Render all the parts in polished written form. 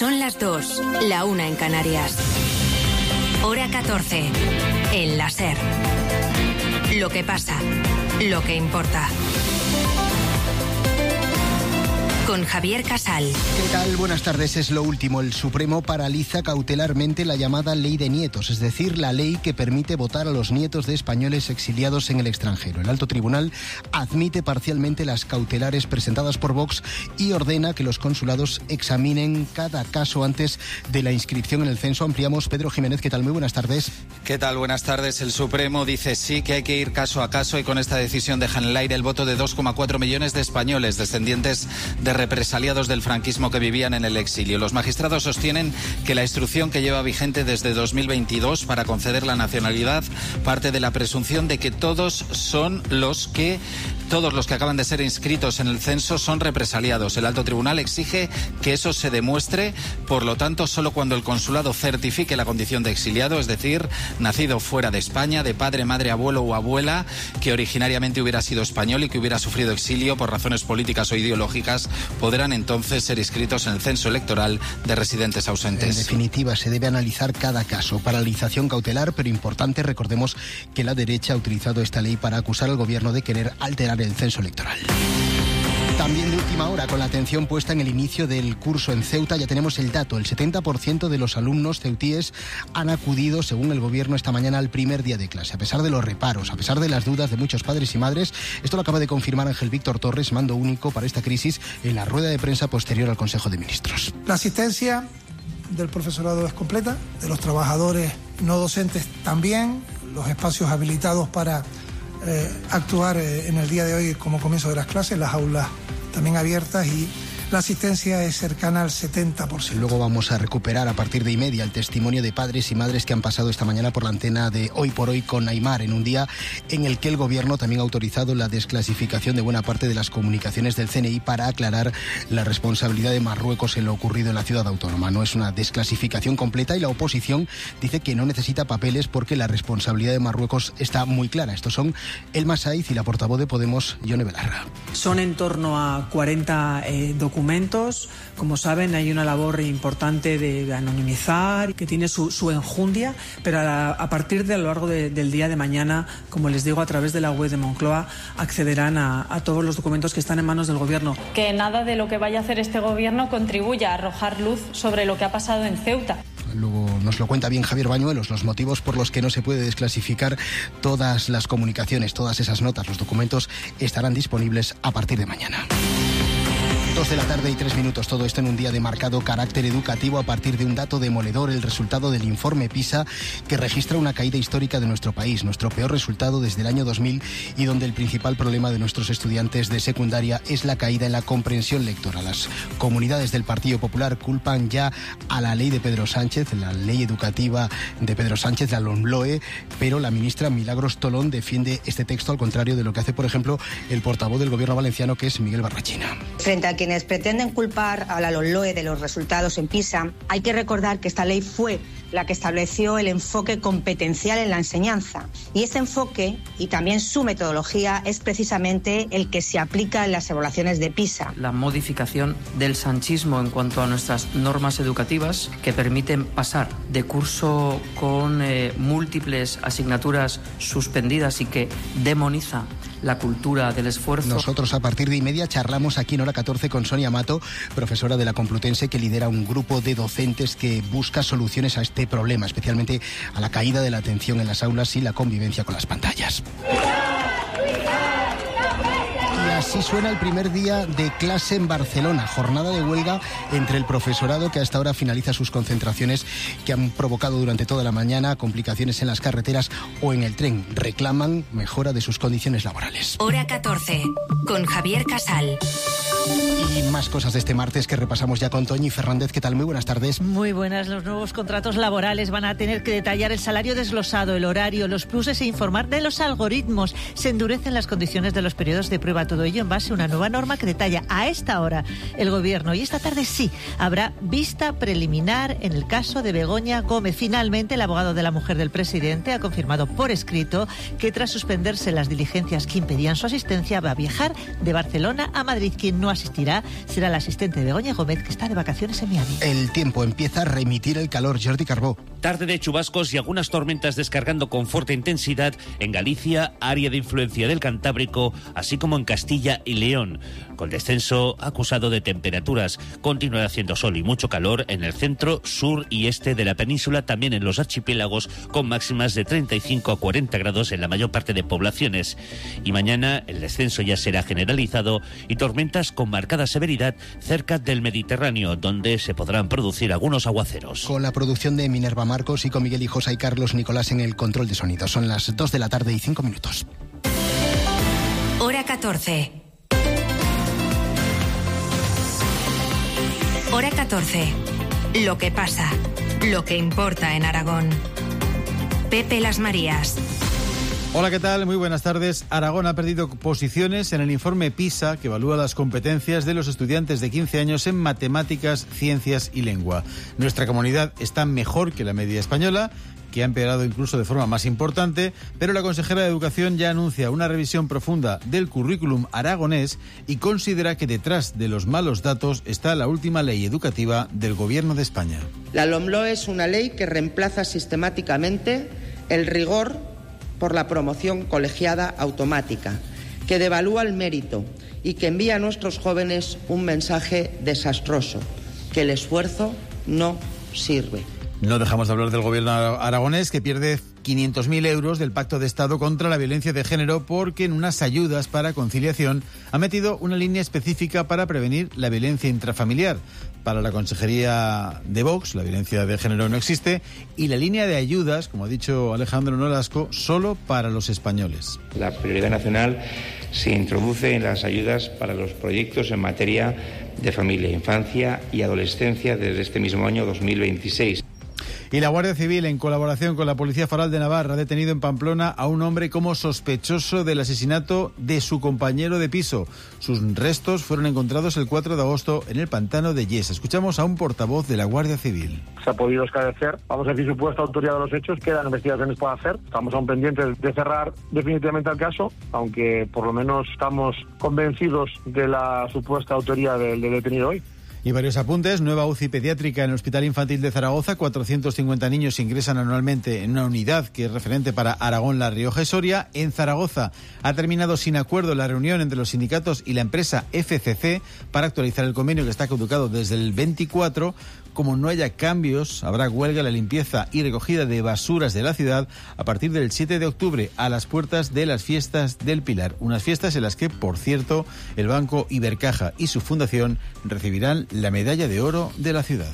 Son las 2, la 1 en Canarias. Hora 14, en la SER. Lo que pasa, lo que importa. Con Javier Casal. ¿Qué tal? Buenas tardes. Es lo último. El Supremo paraliza cautelarmente la llamada Ley de Nietos, es decir, la ley que permite votar a los nietos de españoles exiliados en el extranjero. El Alto Tribunal admite parcialmente las cautelares presentadas por Vox y ordena que los consulados examinen cada caso antes de la inscripción en el censo. Ampliamos. Pedro Jiménez, ¿qué tal? Muy buenas tardes. ¿Qué tal? Buenas tardes. El Supremo dice sí que hay que ir caso a caso y con esta decisión dejan en el aire el voto de 2,4 millones de españoles descendientes de represaliados del franquismo que vivían en el exilio. Los magistrados sostienen que la instrucción que lleva vigente desde 2022 para conceder la nacionalidad parte de la presunción de que todos los que acaban de ser inscritos en el censo son represaliados. El Alto Tribunal exige que eso se demuestre, por lo tanto, solo cuando el consulado certifique la condición de exiliado, es decir, nacido fuera de España, de padre, madre, abuelo o abuela, que originariamente hubiera sido español y que hubiera sufrido exilio por razones políticas o ideológicas, podrán entonces ser inscritos en el censo electoral de residentes ausentes. En definitiva, se debe analizar cada caso. Paralización cautelar, pero importante, recordemos que la derecha ha utilizado esta ley para acusar al gobierno de querer alterar el censo electoral. También de última hora, con la atención puesta en el inicio del curso en Ceuta, ya tenemos el dato. El 70% de los alumnos ceutíes han acudido, según el gobierno, esta mañana al primer día de clase. A pesar de los reparos, a pesar de las dudas de muchos padres y madres, esto lo acaba de confirmar Ángel Víctor Torres, mando único para esta crisis, en la rueda de prensa posterior al Consejo de Ministros. La asistencia del profesorado es completa, de los trabajadores no docentes también, los espacios habilitados para actuar en el día de hoy como comienzo de las clases, las aulas también abiertas y la asistencia es cercana al 70%. Luego vamos a recuperar a partir de 1:30 el testimonio de padres y madres que han pasado esta mañana por la antena de Hoy por Hoy con Aimar, en un día en el que el gobierno también ha autorizado la desclasificación de buena parte de las comunicaciones del CNI para aclarar la responsabilidad de Marruecos en lo ocurrido en la ciudad autónoma. No es una desclasificación completa y la oposición dice que no necesita papeles porque la responsabilidad de Marruecos está muy clara. Estos son Elma Saiz y la portavoz de Podemos, Yone Belarra. Son en torno a 40 documentos. Como saben, hay una labor importante de anonimizar, que tiene su enjundia, pero a partir de a lo largo del día de mañana, como les digo, a través de la web de Moncloa, accederán a todos los documentos que están en manos del gobierno. Que nada de lo que vaya a hacer este gobierno contribuya a arrojar luz sobre lo que ha pasado en Ceuta. Luego nos lo cuenta bien Javier Bañuelos, los motivos por los que no se puede desclasificar todas las comunicaciones, todas esas notas, los documentos estarán disponibles a partir de mañana. 2:03 todo esto en un día de marcado carácter educativo a partir de un dato demoledor, el resultado del informe PISA, que registra una caída histórica de nuestro país, nuestro peor resultado desde el año 2000 y donde el principal problema de nuestros estudiantes de secundaria es la caída en la comprensión lectora. Las comunidades del Partido Popular culpan ya a la ley de Pedro Sánchez, la ley educativa de Pedro Sánchez, la LOMLOE, pero la ministra Milagros Tolón defiende este texto al contrario de lo que hace, por ejemplo, el portavoz del gobierno valenciano, que es Miguel Barrachina. Frente a quienes pretenden culpar a la LOMLOE de los resultados en PISA, hay que recordar que esta ley fue la que estableció el enfoque competencial en la enseñanza. Y ese enfoque y también su metodología es precisamente el que se aplica en las evaluaciones de PISA. La modificación del sanchismo en cuanto a nuestras normas educativas que permiten pasar de curso con múltiples asignaturas suspendidas y que demoniza la cultura del esfuerzo. Nosotros a partir de 1:30 charlamos aquí en Hora 14 con Sonia Mato, profesora de la Complutense, que lidera un grupo de docentes que busca soluciones a este problema, especialmente a la caída de la atención en las aulas y la convivencia con las pantallas. Así suena el primer día de clase en Barcelona, jornada de huelga entre el profesorado que hasta ahora finaliza sus concentraciones que han provocado durante toda la mañana complicaciones en las carreteras o en el tren. Reclaman mejora de sus condiciones laborales. Hora 14, con Javier Casal. Y más cosas de este martes que repasamos ya con Toñi Fernández. ¿Qué tal? Muy buenas tardes. Muy buenas. Los nuevos contratos laborales van a tener que detallar el salario desglosado, el horario, los pluses e informar de los algoritmos. Se endurecen las condiciones de los periodos de prueba. Todo ello en base a una nueva norma que detalla a esta hora el gobierno. Y esta tarde sí, habrá vista preliminar en el caso de Begoña Gómez. Finalmente, el abogado de la mujer del presidente ha confirmado por escrito que tras suspenderse las diligencias que impedían su asistencia va a viajar de Barcelona a Madrid. Quien no asistirá será el asistente de Begoña Gómez, que está de vacaciones en Miami. El tiempo empieza a remitir el calor. Jordi Carbó. Tarde de chubascos y algunas tormentas descargando con fuerte intensidad en Galicia, área de influencia del Cantábrico, así como en Castilla y León. Con descenso acusado de temperaturas. Continuará haciendo sol y mucho calor en el centro, sur y este de la península, también en los archipiélagos, con máximas de 35 a 40 grados en la mayor parte de poblaciones. Y mañana el descenso ya será generalizado y tormentas con marcada severidad cerca del Mediterráneo, donde se podrán producir algunos aguaceros. Con la producción de Minerva Marcos y con Miguel Hijosa y Carlos Nicolás en el control de sonido. Son las 2 de la tarde y 5 minutos. Hora 14. Hora 14. Lo que pasa, lo que importa en Aragón. Pepe Las Marías. Hola, ¿qué tal? Muy buenas tardes. Aragón ha perdido posiciones en el informe PISA, que evalúa las competencias de los estudiantes de 15 años en matemáticas, ciencias y lengua. Nuestra comunidad está mejor que la media española, que ha empeorado incluso de forma más importante, pero la consejera de Educación ya anuncia una revisión profunda del currículum aragonés y considera que detrás de los malos datos está la última ley educativa del Gobierno de España. La LOMLOE es una ley que reemplaza sistemáticamente el rigor por la promoción colegiada automática, que devalúa el mérito y que envía a nuestros jóvenes un mensaje desastroso, que el esfuerzo no sirve. No dejamos de hablar del gobierno aragonés, que pierde 500.000 euros del Pacto de Estado contra la violencia de género, porque en unas ayudas para conciliación ha metido una línea específica para prevenir la violencia intrafamiliar. Para la Consejería de Vox, la violencia de género no existe, y la línea de ayudas, como ha dicho Alejandro Nolasco, solo para los españoles. La prioridad nacional se introduce en las ayudas para los proyectos en materia de familia, infancia y adolescencia desde este mismo año 2026. Y la Guardia Civil, en colaboración con la Policía Foral de Navarra, ha detenido en Pamplona a un hombre como sospechoso del asesinato de su compañero de piso. Sus restos fueron encontrados el 4 de agosto en el pantano de Yes. Escuchamos a un portavoz de la Guardia Civil. Se ha podido esclarecer, vamos a decir, supuesta autoría de los hechos, quedan investigaciones por hacer. Estamos aún pendientes de cerrar definitivamente el caso, aunque por lo menos estamos convencidos de la supuesta autoría del detenido hoy. Y varios apuntes. Nueva UCI pediátrica en el Hospital Infantil de Zaragoza. 450 niños ingresan anualmente en una unidad que es referente para Aragón, La Rioja y Soria. En Zaragoza ha terminado sin acuerdo la reunión entre los sindicatos y la empresa FCC para actualizar el convenio que está caducado desde el 24. Como no haya cambios, habrá huelga en la limpieza y recogida de basuras de la ciudad a partir del 7 de octubre a las puertas de las fiestas del Pilar. Unas fiestas en las que, por cierto, el Banco Ibercaja y su fundación recibirán la medalla de oro de la ciudad.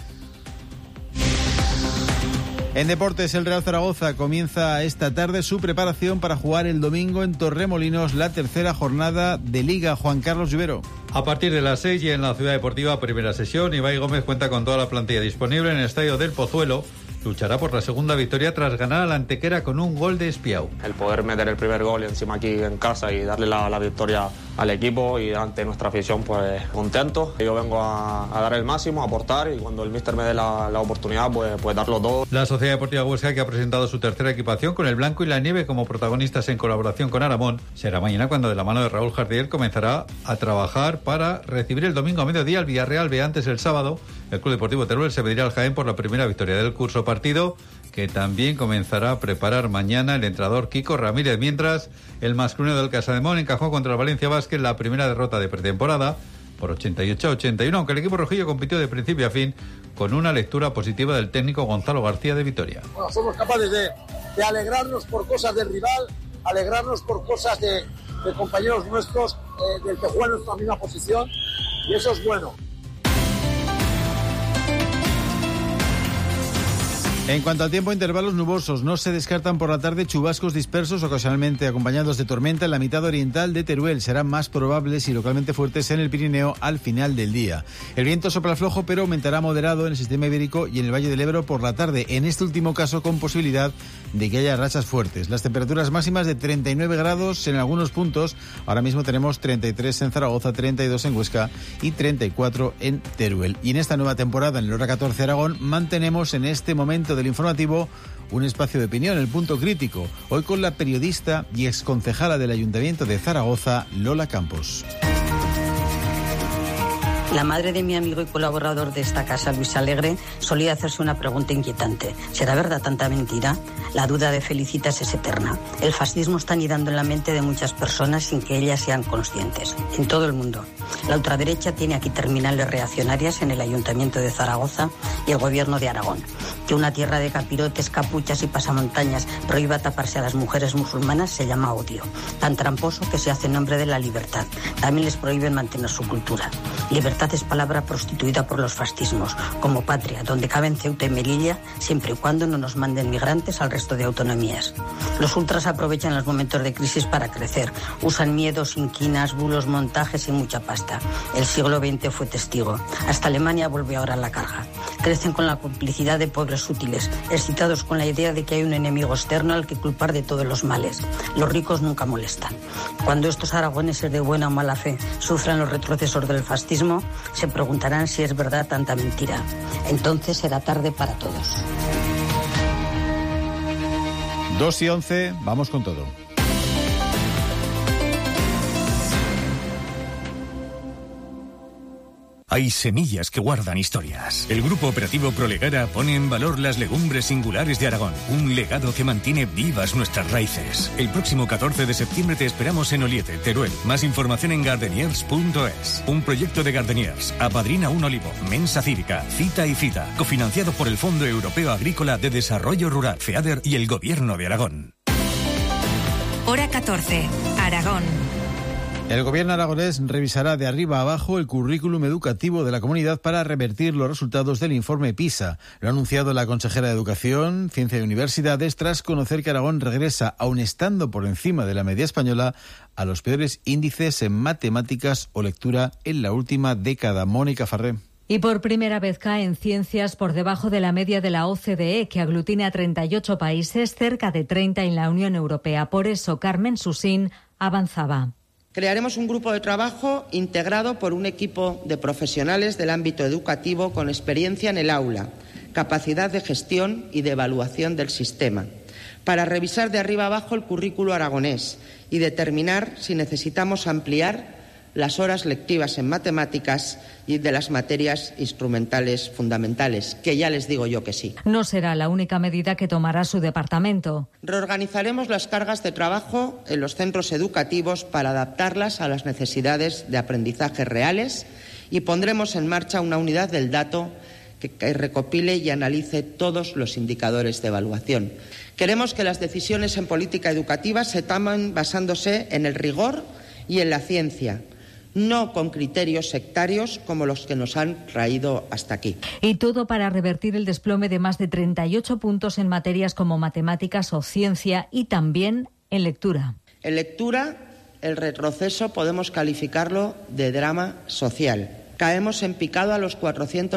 En deportes, el Real Zaragoza comienza esta tarde su preparación para jugar el domingo en Torremolinos la tercera jornada de Liga. Juan Carlos Lluvero. A partir de las 6 y en la Ciudad Deportiva, primera sesión. Ibai Gómez cuenta con toda la plantilla disponible en el estadio del Pozuelo. Luchará por la segunda victoria tras ganar a la Antequera con un gol de Espiau. El poder meter el primer gol encima aquí en casa y darle la victoria al equipo y ante nuestra afición, pues contento. Yo vengo a dar el máximo, a aportar, y cuando el míster me dé la oportunidad, pues darlo todo. La Sociedad Deportiva Huesca, que ha presentado su tercera equipación con el blanco y la nieve como protagonistas en colaboración con Aramón, será mañana cuando de la mano de Raúl Jardiel comenzará a trabajar para recibir el domingo a mediodía al Villarreal B. Antes el sábado, el Club Deportivo Teruel se medirá al Jaén por la primera victoria del curso, partido que también comenzará a preparar mañana el entrenador Kiko Ramírez, mientras el masculino del Casademón encajó contra el Valencia Basket la primera derrota de pretemporada por 88-81, aunque el equipo rojillo compitió de principio a fin con una lectura positiva del técnico Gonzalo García de Vitoria. Bueno, somos capaces de alegrarnos por cosas del rival, alegrarnos por cosas de compañeros nuestros del que juegan en nuestra misma posición, y eso es bueno. En cuanto al tiempo, intervalos nubosos. No se descartan por la tarde chubascos dispersos, ocasionalmente acompañados de tormenta en la mitad oriental de Teruel. Serán más probables y localmente fuertes en el Pirineo al final del día. El viento sopla flojo, pero aumentará moderado en el sistema ibérico y en el Valle del Ebro por la tarde. En este último caso, con posibilidad de que haya rachas fuertes. Las temperaturas máximas de 39 grados en algunos puntos. Ahora mismo tenemos 33 en Zaragoza, 32 en Huesca y 34 en Teruel. Y en esta nueva temporada, en el Hora 14 Aragón, mantenemos en este momento del informativo un espacio de opinión, El Punto Crítico, hoy con la periodista y exconcejala del Ayuntamiento de Zaragoza, Lola Campos. La madre de mi amigo y colaborador de esta casa, Luis Alegre, solía hacerse una pregunta inquietante. ¿Será verdad tanta mentira? La duda de Felicitas es eterna. El fascismo está anidando en la mente de muchas personas sin que ellas sean conscientes. En todo el mundo. La ultraderecha tiene aquí terminales reaccionarias en el Ayuntamiento de Zaragoza y el Gobierno de Aragón. Que una tierra de capirotes, capuchas y pasamontañas prohíba taparse a las mujeres musulmanas se llama odio. Tan tramposo que se hace en nombre de la libertad. También les prohíben mantener su cultura. Libertad es palabra prostituida por los fascismos, como patria, donde caben Ceuta y Melilla, siempre y cuando no nos manden migrantes al resto de autonomías. Los ultras aprovechan los momentos de crisis para crecer. Usan miedos, inquinas, bulos, montajes y mucha pasta. El siglo XX fue testigo. Hasta Alemania vuelve ahora a la carga. Crecen con la complicidad de pobres útiles, excitados con la idea de que hay un enemigo externo al que culpar de todos los males. Los ricos nunca molestan. Cuando estos aragoneses de buena o mala fe sufran los retrocesos del fascismo, se preguntarán si es verdad tanta mentira. Entonces será tarde para todos. 2:11, vamos con todo. Hay semillas que guardan historias. El Grupo Operativo Prolegara pone en valor las legumbres singulares de Aragón, un legado que mantiene vivas nuestras raíces. El próximo 14 de septiembre te esperamos en Oliete, Teruel. Más información en gardeniers.es. Un proyecto de Gardeniers, apadrina un olivo, Mensa Cívica, Cita y Fita, cofinanciado por el Fondo Europeo Agrícola de Desarrollo Rural, FEADER y el Gobierno de Aragón. Hora 14, Aragón. El gobierno aragonés revisará de arriba a abajo el currículum educativo de la comunidad para revertir los resultados del informe PISA. Lo ha anunciado la consejera de Educación, Ciencia y Universidades tras conocer que Aragón regresa, aun estando por encima de la media española, a los peores índices en matemáticas o lectura en la última década. Mónica Farré. Y por primera vez cae en ciencias por debajo de la media de la OCDE, que aglutina a 38 países, cerca de 30 en la Unión Europea. Por eso, Carmen Susín avanzaba. Crearemos un grupo de trabajo integrado por un equipo de profesionales del ámbito educativo con experiencia en el aula, capacidad de gestión y de evaluación del sistema, para revisar de arriba abajo el currículo aragonés y determinar si necesitamos ampliar las horas lectivas en matemáticas y de las materias instrumentales fundamentales, que ya les digo yo que sí. No será la única medida que tomará su departamento. Reorganizaremos las cargas de trabajo en los centros educativos para adaptarlas a las necesidades de aprendizaje reales y pondremos en marcha una unidad del dato que recopile y analice todos los indicadores de evaluación. Queremos que las decisiones en política educativa se tomen basándose en el rigor y en la ciencia, no con criterios sectarios como los que nos han traído hasta aquí. Y todo para revertir el desplome de más de 38 puntos en materias como matemáticas o ciencia y también en lectura. En lectura, el retroceso podemos calificarlo de drama social. Caemos en picado a los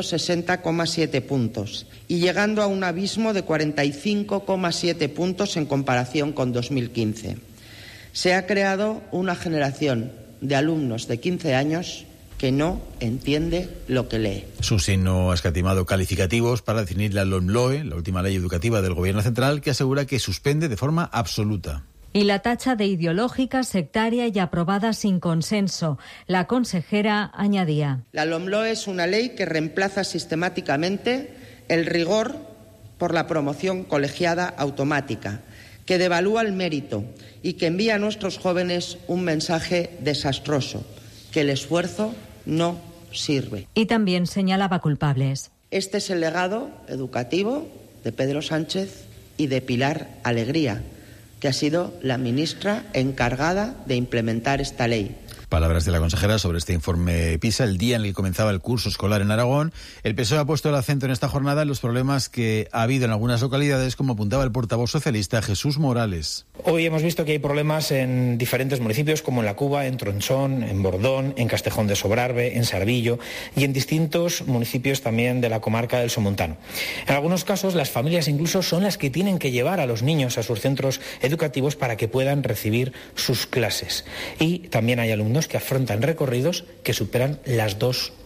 460,7 puntos y llegando a un abismo de 45,7 puntos en comparación con 2015. Se ha creado una generación de alumnos de 15 años que no entiende lo que lee. Susín no ha escatimado calificativos para definir la LOMLOE, la última ley educativa del Gobierno central, que asegura que suspende de forma absoluta. Y la tacha de ideológica, sectaria y aprobada sin consenso. La consejera añadía: La LOMLOE es una ley que reemplaza sistemáticamente el rigor por la promoción colegiada automática, que devalúa el mérito y que envía a nuestros jóvenes un mensaje desastroso, que el esfuerzo no sirve. Y también señalaba culpables. Este es el legado educativo de Pedro Sánchez y de Pilar Alegría, que ha sido la ministra encargada de implementar esta ley. Palabras de la consejera sobre este informe PISA, el día en el que comenzaba el curso escolar en Aragón. El PSOE ha puesto el acento en esta jornada en los problemas que ha habido en algunas localidades, como apuntaba el portavoz socialista Jesús Morales. Hoy hemos visto que hay problemas en diferentes municipios, como en La Cuba, en Tronchón, en Bordón, en Castejón de Sobrarbe, en Sarvillo y en distintos municipios también de la comarca del Somontano. En algunos casos, las familias incluso son las que tienen que llevar a los niños a sus centros educativos para que puedan recibir sus clases. Y también hay alumnos que afrontan recorridos que superan las 2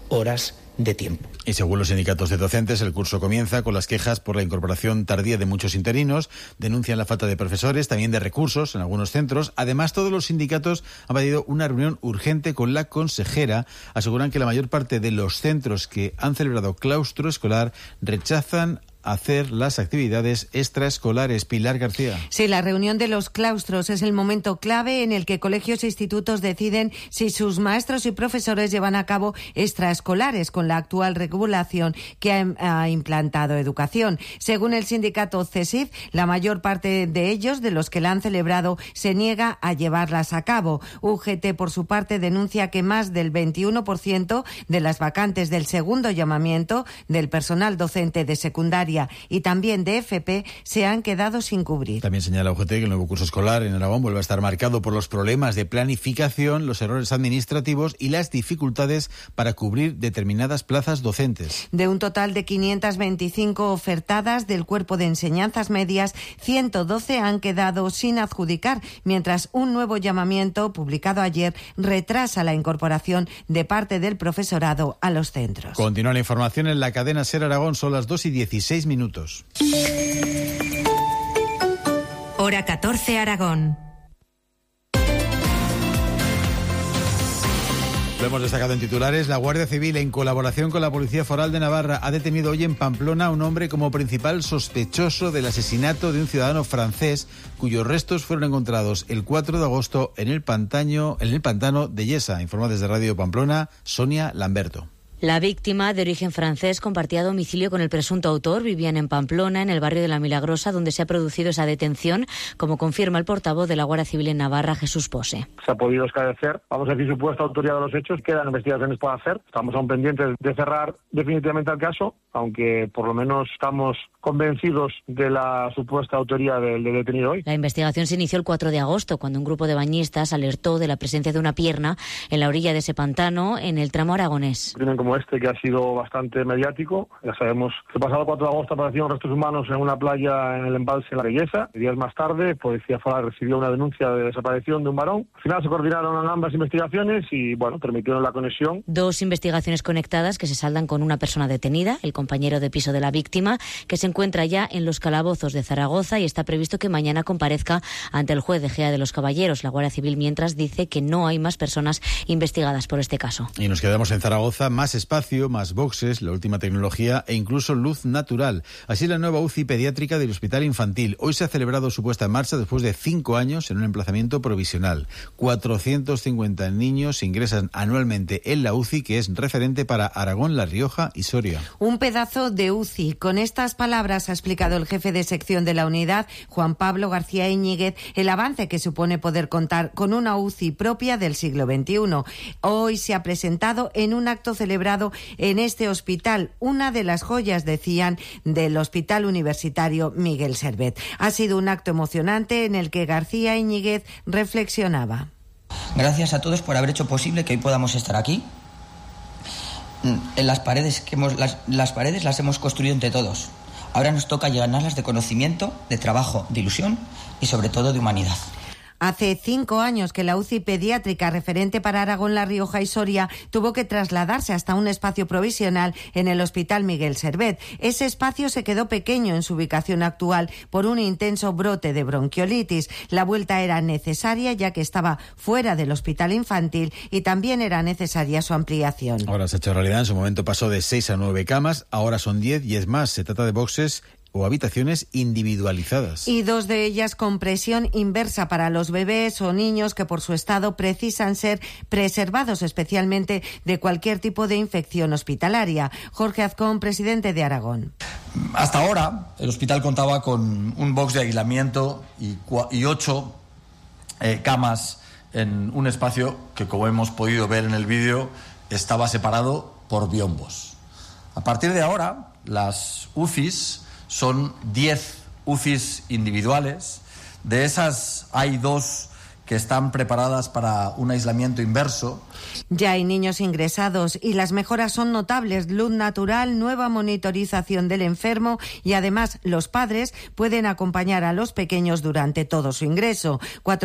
horas de tiempo. Y según los sindicatos de docentes, el curso comienza con las quejas por la incorporación tardía de muchos interinos, denuncian la falta de profesores, también de recursos en algunos centros. Además, todos los sindicatos han pedido una reunión urgente con la consejera. Aseguran que la mayor parte de los centros que han celebrado claustro escolar rechazan hacer las actividades extraescolares. Pilar García. Sí, la reunión de los claustros es el momento clave en el que colegios e institutos deciden si sus maestros y profesores llevan a cabo extraescolares con la actual regulación que ha implantado Educación. Según el sindicato CESIF, la mayor parte de ellos, de los que la han celebrado, se niega a llevarlas a cabo. UGT, por su parte, denuncia que más del 21% de las vacantes del segundo llamamiento del personal docente de secundaria y también de FP se han quedado sin cubrir. También señala UGT que el nuevo curso escolar en Aragón vuelve a estar marcado por los problemas de planificación, los errores administrativos y las dificultades para cubrir determinadas plazas docentes. De un total de 525 ofertadas del cuerpo de enseñanzas medias, 112 han quedado sin adjudicar, mientras un nuevo llamamiento publicado ayer retrasa la incorporación de parte del profesorado a los centros. Continúa la información en la cadena SER Aragón, son las 2:16 minutos. Hora 14 Aragón. Lo hemos destacado en titulares. La Guardia Civil, en colaboración con la Policía Foral de Navarra, ha detenido hoy en Pamplona a un hombre como principal sospechoso del asesinato de un ciudadano francés cuyos restos fueron encontrados el 4 de agosto en el pantano de Yesa. Informa desde Radio Pamplona Sonia Lamberto. La víctima, de origen francés, compartía domicilio con el presunto autor. Vivían en Pamplona, en el barrio de La Milagrosa, donde se ha producido esa detención, como confirma el portavoz de la Guardia Civil en Navarra, Jesús Pose. Se ha podido esclarecer, vamos a decir, supuesta autoría de los hechos, quedan investigaciones por hacer. Estamos aún pendientes de cerrar definitivamente el caso, aunque por lo menos estamos convencidos de la supuesta autoría del detenido hoy. La investigación se inició el 4 de agosto, cuando un grupo de bañistas alertó de la presencia de una pierna en la orilla de ese pantano, en el tramo aragonés. Como este, que ha sido bastante mediático. Ya sabemos que el pasado 4 de agosto aparecieron restos humanos en una playa en el embalse en La Belleza. Días más tarde, Policía Foral recibió una denuncia de desaparición de un varón. Al final se coordinaron ambas investigaciones y, bueno, permitieron la conexión. 2 investigaciones conectadas que se saldan con una persona detenida, el compañero de piso de la víctima, que se encuentra ya en los calabozos de Zaragoza y está previsto que mañana comparezca ante el juez de Gea de los Caballeros. La Guardia Civil, mientras, dice que no hay más personas investigadas por este caso. Y nos quedamos en Zaragoza. Más espacio, más boxes, la última tecnología e incluso luz natural. Así la nueva UCI pediátrica del Hospital Infantil. Hoy se ha celebrado su puesta en marcha después de 5 años en un emplazamiento provisional. 450 niños ingresan anualmente en la UCI, que es referente para Aragón, La Rioja y Soria. Un pedazo de UCI. Con estas palabras ha explicado el jefe de sección de la unidad, Juan Pablo García Íñiguez, el avance que supone poder contar con una UCI propia del siglo XXI. Hoy se ha presentado en un acto celebrado en este hospital, una de las joyas, decían, del Hospital Universitario Miguel Servet. Ha sido un acto emocionante en el que García Íñiguez reflexionaba. Gracias a todos por haber hecho posible que hoy podamos estar aquí. En las paredes las paredes las hemos construido entre todos. Ahora nos toca llenarlas de conocimiento, de trabajo, de ilusión y sobre todo de humanidad. Hace 5 años que la UCI pediátrica referente para Aragón, La Rioja y Soria tuvo que trasladarse hasta un espacio provisional en el Hospital Miguel Servet. Ese espacio se quedó pequeño en su ubicación actual por un intenso brote de bronquiolitis. La vuelta era necesaria ya que estaba fuera del Hospital Infantil y también era necesaria su ampliación. Ahora se ha hecho realidad. En su momento pasó de 6 a 9 camas, ahora son 10 y es más. Se trata de boxes o habitaciones individualizadas. Y 2 de ellas con presión inversa para los bebés o niños que por su estado precisan ser preservados especialmente de cualquier tipo de infección hospitalaria. Jorge Azcón, presidente de Aragón. Hasta ahora el hospital contaba con un box de aislamiento y 8 camas en un espacio que, como hemos podido ver en el vídeo, estaba separado por biombos. A partir de ahora, las UCIs son 10 UCIs individuales. De esas hay 2 que están preparadas para un aislamiento inverso. Ya hay niños ingresados y las mejoras son notables. Luz natural, nueva monitorización del enfermo y además los padres pueden acompañar a los pequeños durante todo su ingreso.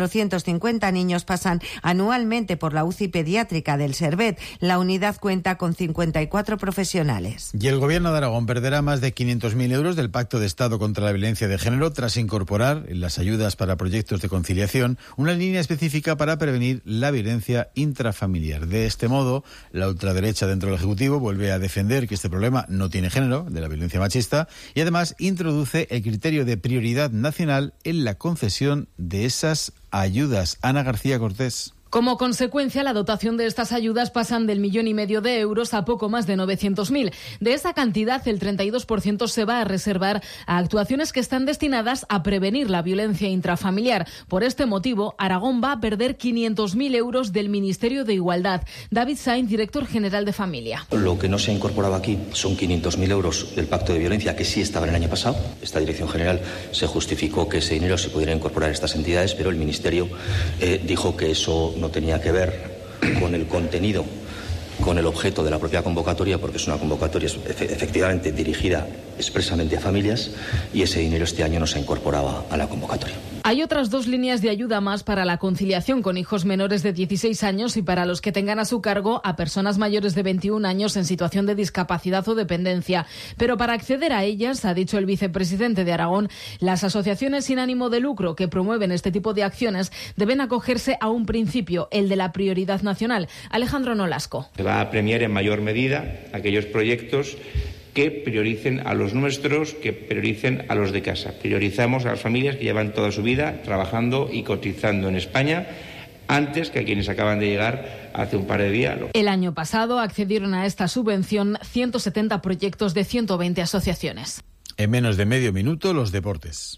450 niños pasan anualmente por la UCI pediátrica del Servet. La unidad cuenta con 54 profesionales. Y el Gobierno de Aragón perderá más de 500.000 euros del Pacto de Estado contra la Violencia de Género tras incorporar en las ayudas para proyectos de conciliación una línea específica para prevenir la violencia intrafamiliar. De este modo, la ultraderecha dentro del Ejecutivo vuelve a defender que este problema no tiene género, de la violencia machista, y además introduce el criterio de prioridad nacional en la concesión de esas ayudas. Ana García Cortés. Como consecuencia, la dotación de estas ayudas pasan del 1,5 millones de euros a poco más de 900.000. De esa cantidad, el 32% se va a reservar a actuaciones que están destinadas a prevenir la violencia intrafamiliar. Por este motivo, Aragón va a perder 500.000 euros del Ministerio de Igualdad. David Sainz, director general de Familia. Lo que no se ha incorporado aquí son 500.000 euros del Pacto de Violencia, que sí estaba el año pasado. Esta dirección general se justificó que ese dinero se pudiera incorporar a estas entidades, pero el Ministerio dijo que eso no tenía que ver con el contenido, con el objeto de la propia convocatoria, porque es una convocatoria efectivamente dirigida expresamente a familias, y ese dinero este año no se incorporaba a la convocatoria. Hay otras 2 líneas de ayuda más para la conciliación con hijos menores de 16 años y para los que tengan a su cargo a personas mayores de 21 años en situación de discapacidad o dependencia. Pero para acceder a ellas, ha dicho el vicepresidente de Aragón, las asociaciones sin ánimo de lucro que promueven este tipo de acciones deben acogerse a un principio, el de la prioridad nacional. Alejandro Nolasco. Se va a premiar en mayor medida aquellos proyectos que prioricen a los nuestros, que prioricen a los de casa. Priorizamos a las familias que llevan toda su vida trabajando y cotizando en España antes que a quienes acaban de llegar hace un par de días. El año pasado accedieron a esta subvención 170 proyectos de 120 asociaciones. En menos de medio minuto, los deportes.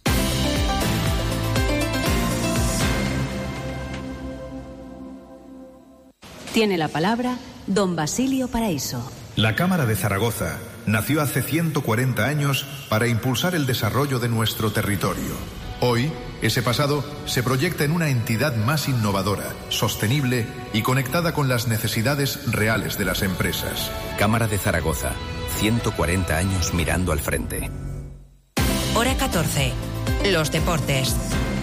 Tiene la palabra don Basilio Paraíso. La Cámara de Zaragoza nació hace 140 años para impulsar el desarrollo de nuestro territorio. Hoy, ese pasado se proyecta en una entidad más innovadora, sostenible y conectada con las necesidades reales de las empresas. Cámara de Zaragoza, 140 años mirando al frente. Hora 14. Los deportes.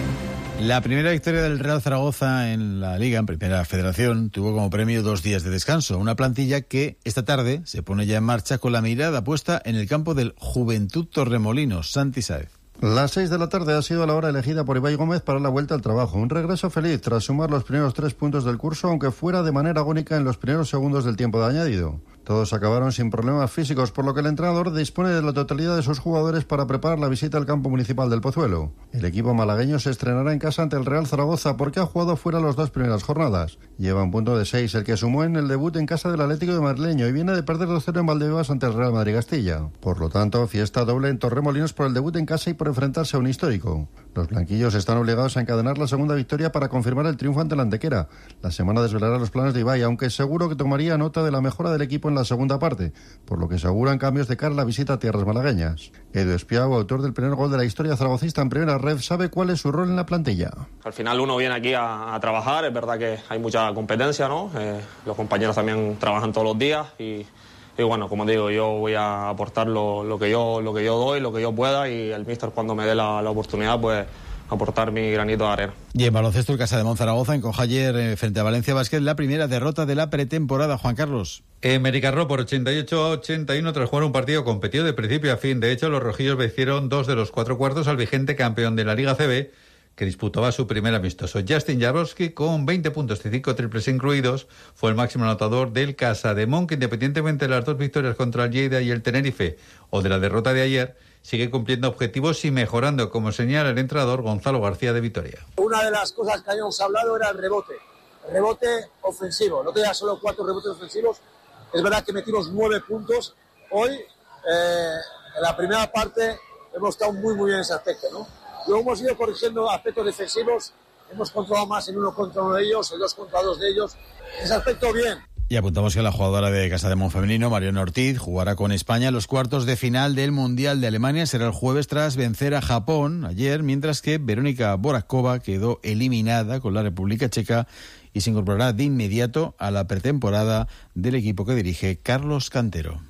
La primera victoria del Real Zaragoza en la Liga, en Primera Federación, tuvo como premio 2 días de descanso. Una plantilla que esta tarde se pone ya en marcha con la mirada puesta en el campo del Juventud Torremolinos. Santi Sáez. Las 6 de la tarde ha sido la hora elegida por Ibai Gómez para la vuelta al trabajo. Un regreso feliz tras sumar los primeros 3 puntos del curso, aunque fuera de manera agónica en los primeros segundos del tiempo de añadido. Todos acabaron sin problemas físicos, por lo que el entrenador dispone de la totalidad de sus jugadores para preparar la visita al campo municipal del Pozuelo. El equipo malagueño se estrenará en casa ante el Real Zaragoza porque ha jugado fuera las 2 primeras jornadas. Lleva un punto de 6, el que sumó en el debut en casa del Atlético de Madrileño, y viene de perder 2-0 en Valdebebas ante el Real Madrid Castilla. Por lo tanto, fiesta doble en Torremolinos por el debut en casa y por enfrentarse a un histórico. Los blanquillos están obligados a encadenar la segunda victoria para confirmar el triunfo ante la Antequera. La semana desvelará los planes de Ibai, aunque seguro que tomaría nota de la mejora del equipo en la segunda parte, por lo que se auguran cambios de cara a la visita a tierras malagueñas. Edu Espiau, autor del primer gol de la historia zaragocista en primera red, sabe cuál es su rol en la plantilla. Al final uno viene aquí a trabajar, es verdad que hay mucha competencia, ¿no? Los compañeros también trabajan todos los días y bueno, como digo, yo voy a aportar lo que yo doy, lo que yo pueda, y el míster, cuando me dé la oportunidad, pues aportar mi granito de arena. Y en baloncesto, el Casa de Monzaragoza encojó ayer frente a Valencia Basket la primera derrota de la pretemporada. Juan Carlos. Mericarró por 88-81 tras jugar un partido competido de principio a fin. De hecho, los rojillos vencieron 2 de los 4 cuartos al vigente campeón de la Liga CB, que disputaba su primer amistoso. Justin Jablonski, con 20 puntos y 5 triples incluidos, fue el máximo anotador del Casa de Mon, que independientemente de las 2 victorias contra el Lleida y el Tenerife o de la derrota de ayer, sigue cumpliendo objetivos y mejorando, como señala el entrenador Gonzalo García de Vitoria. Una de las cosas que habíamos hablado era el rebote ofensivo. No tenía solo 4 rebotes ofensivos. Es verdad que metimos 9 puntos. Hoy, en la primera parte, hemos estado muy bien en ese aspecto, ¿no? Luego hemos ido corrigiendo aspectos defensivos, hemos controlado más en 1 contra 1 de ellos, en 2 contra 2 de ellos. En ese aspecto, bien. Y apuntamos que la jugadora de Casademón femenino, Mariona Ortiz, jugará con España los cuartos de final del Mundial de Alemania. Será el jueves tras vencer a Japón ayer, mientras que Verónica Borakova quedó eliminada con la República Checa y se incorporará de inmediato a la pretemporada del equipo que dirige Carlos Cantero.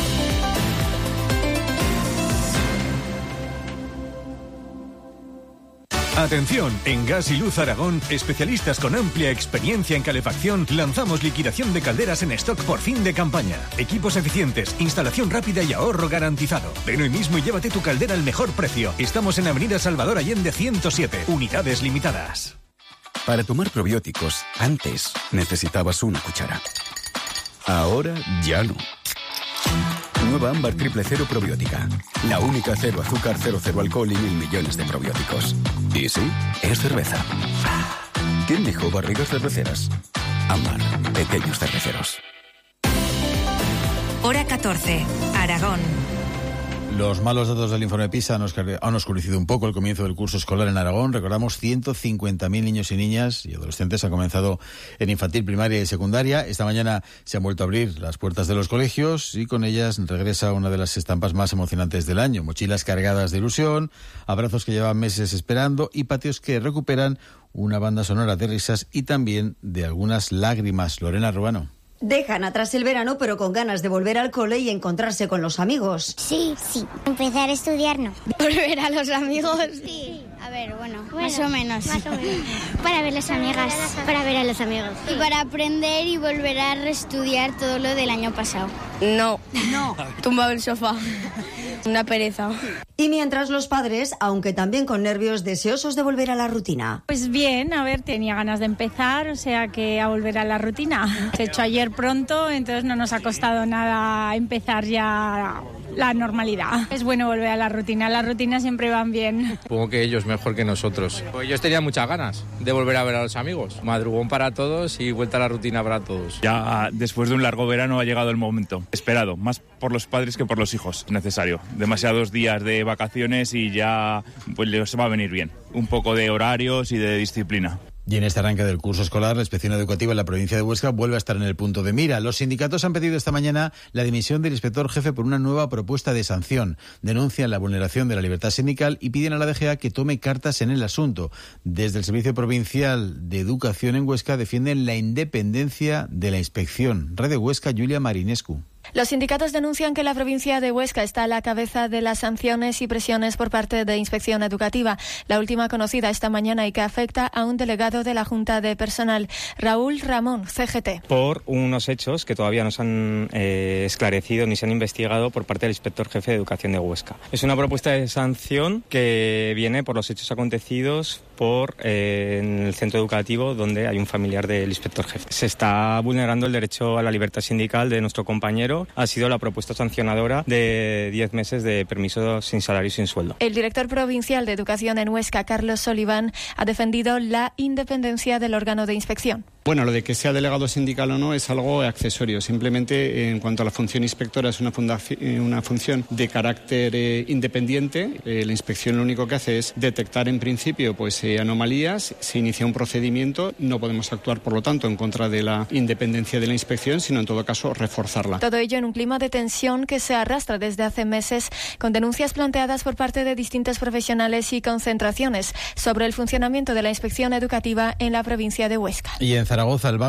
Atención, en Gas y Luz Aragón, especialistas con amplia experiencia en calefacción, lanzamos liquidación de calderas en stock por fin de campaña. Equipos eficientes, instalación rápida y ahorro garantizado. Ven hoy mismo y llévate tu caldera al mejor precio. Estamos en Avenida Salvador Allende 107, unidades limitadas. Para tomar probióticos, antes necesitabas una cuchara. Ahora ya no. Nueva Ámbar Triple Cero Probiótica. La única cero azúcar, cero alcohol y 1.000 millones de probióticos. Y sí, es cerveza. ¿Quién dijo barrigas cerveceras? Ámbar, pequeños cerveceros. Hora 14, Aragón. Los malos datos del informe PISA han oscurecido un poco el comienzo del curso escolar en Aragón. Recordamos, 150.000 niños y niñas y adolescentes han comenzado en infantil, primaria y secundaria. Esta mañana se han vuelto a abrir las puertas de los colegios y con ellas regresa una de las estampas más emocionantes del año. Mochilas cargadas de ilusión, abrazos que llevan meses esperando y patios que recuperan una banda sonora de risas y también de algunas lágrimas. Lorena Ruano. Dejan atrás el verano, pero con ganas de volver al cole y encontrarse con los amigos. Sí. Empezar a estudiar, no. ¿Volver a los amigos? Sí. A ver, bueno, más o menos. Para ver las amigas. Para ver a los amigos. Y para aprender y volver a reestudiar todo lo del año pasado. No. Tumbado el sofá. Una pereza. Y mientras los padres, aunque también con nervios, deseosos de volver a la rutina. Pues bien, a ver, tenía ganas de empezar, o sea que a volver a la rutina. Se ha hecho ayer pronto, entonces no nos ha costado nada empezar ya la normalidad. Es bueno volver a la rutina, las rutinas siempre van bien. Supongo que ellos mejor que nosotros. Pues ellos tenían muchas ganas de volver a ver a los amigos. Madrugón para todos y vuelta a la rutina para todos. Ya después de un largo verano ha llegado el momento esperado, más por los padres que por los hijos, necesario. Demasiados días de vacaciones y ya pues les va a venir bien. Un poco de horarios y de disciplina. Y en este arranque del curso escolar, la inspección educativa en la provincia de Huesca vuelve a estar en el punto de mira. Los sindicatos han pedido esta mañana la dimisión del inspector jefe por una nueva propuesta de sanción. Denuncian la vulneración de la libertad sindical y piden a la DGA que tome cartas en el asunto. Desde el Servicio Provincial de Educación en Huesca defienden la independencia de la inspección. Radio Huesca, Julia Marinescu. Los sindicatos denuncian que la provincia de Huesca está a la cabeza de las sanciones y presiones por parte de Inspección Educativa, la última conocida esta mañana y que afecta a un delegado de la Junta de Personal, Raúl Ramón, CGT. Por unos hechos que todavía no se han esclarecido ni se han investigado por parte del Inspector Jefe de Educación de Huesca. Es una propuesta de sanción que viene por los hechos acontecidos en el centro educativo donde hay un familiar del inspector jefe. Se está vulnerando el derecho a la libertad sindical de nuestro compañero. Ha sido la propuesta sancionadora de 10 meses de permiso sin salario y sin sueldo. El director provincial de Educación en Huesca, Carlos Sullivan, ha defendido la independencia del órgano de inspección. Bueno, lo de que sea delegado sindical o no es algo accesorio. Simplemente, en cuanto a la función inspectora, es una función de carácter independiente. La inspección lo único que hace es detectar en principio anomalías. Se inicia un procedimiento. No podemos actuar, por lo tanto, en contra de la independencia de la inspección, sino en todo caso reforzarla. Todo ello en un clima de tensión que se arrastra desde hace meses, con denuncias planteadas por parte de distintos profesionales y concentraciones sobre el funcionamiento de la inspección educativa en la provincia de Huesca. Y en Zaragoza, el